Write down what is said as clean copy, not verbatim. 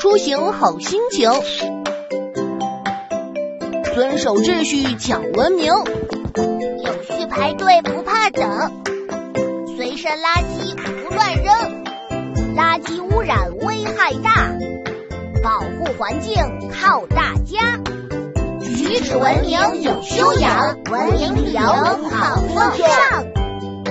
出行好心情。遵守秩序讲文明， 有序排队不怕等，随身垃圾不乱扔，垃圾污染危害大，保护环境靠大家。举止文明有修养，文明理由好风尚。